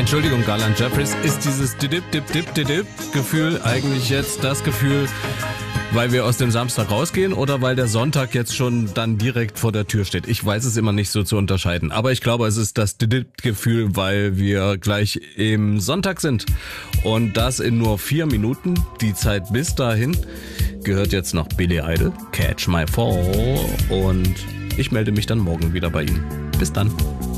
Entschuldigung, Garland Jeffries, ist dieses Dip-Dip-Dip-Dip-Gefühl eigentlich jetzt das Gefühl, weil wir aus dem Samstag rausgehen oder weil der Sonntag jetzt schon dann direkt vor der Tür steht? Ich weiß es immer nicht so zu unterscheiden. Aber ich glaube, es ist das Gefühl, weil wir gleich im Sonntag sind. Und das in nur 4 Minuten. Die Zeit bis dahin gehört jetzt noch Billy Idol, Catch My Fall. Und ich melde mich dann morgen wieder bei Ihnen. Bis dann.